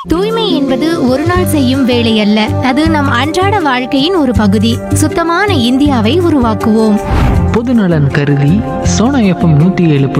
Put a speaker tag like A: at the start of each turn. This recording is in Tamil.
A: தூய்மை என்பது ஒரு நாள் செய்யும் வேலை அல்ல, அது நம் அன்றாட வாழ்க்கையின் ஒரு பகுதி. சுத்தமான இந்தியாவை உருவாக்குவோம்.
B: பொதுநலன் கருதி சோனா FM 107.